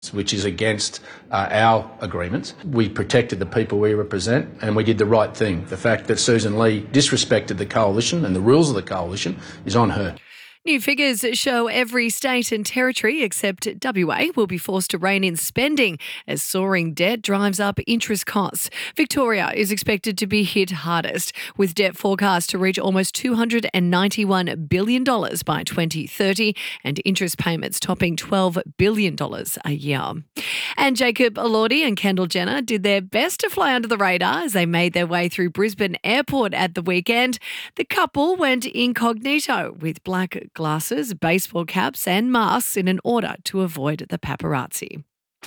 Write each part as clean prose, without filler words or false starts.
which is against our agreements. We protected the people we represent and we did the right thing. The fact that Susan Lee disrespected the coalition and the rules of the coalition is on her. New figures show every state and territory except WA will be forced to rein in spending as soaring debt drives up interest costs. Victoria is expected to be hit hardest, with debt forecast to reach almost $291 billion by 2030 and interest payments topping $12 billion a year. And Jacob Elordi and Kendall Jenner did their best to fly under the radar as they made their way through Brisbane Airport at the weekend. The couple went incognito with black glasses, baseball caps and masks in order to avoid the paparazzi.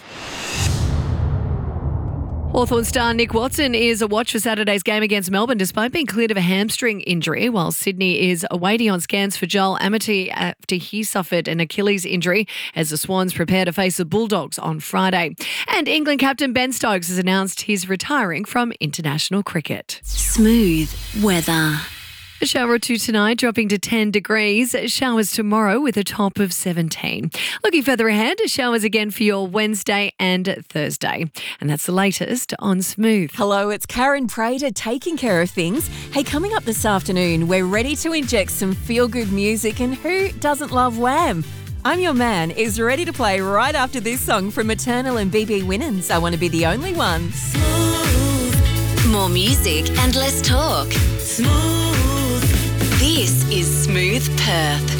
Hawthorn star Nick Watson is a watch for Saturday's game against Melbourne despite being cleared of a hamstring injury, while Sydney is awaiting on scans for Joel Amity after he suffered an Achilles injury as the Swans prepare to face the Bulldogs on Friday. And England captain Ben Stokes has announced he's retiring from international cricket. Smooth weather. A shower or two tonight, dropping to 10 degrees. Showers tomorrow with a top of 17. Looking further ahead, showers again for your Wednesday and Thursday. And that's the latest on Smooth. Hello, it's Karen Prater taking care of things. Hey, coming up this afternoon, we're ready to inject some feel-good music, and who doesn't love Wham? I'm Your Man is ready to play right after this song from Maternal and BB Winans. I Want to Be the Only One. Smooth. More music and less talk. Smooth. This is Smooth Perth.